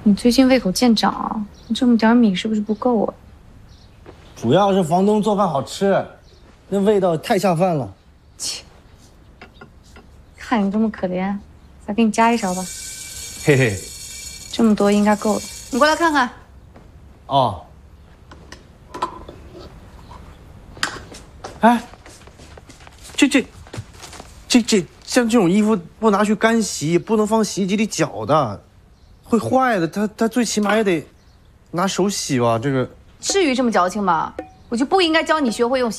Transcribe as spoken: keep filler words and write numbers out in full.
你最近胃口见长啊？这么点米是不是不够啊？ 主要是房东做饭好吃，那味道太下饭了。 切，看你这么可怜，再给你加一勺吧。 嘿嘿， 这么多应该够了。你过来看看。 哦。哎，这这，这这像这种衣服不拿去干洗，不能放洗衣机里搅的，会坏的。它它最起码也得拿手洗吧？这个至于这么矫情吗？我就不应该教你学会用洗。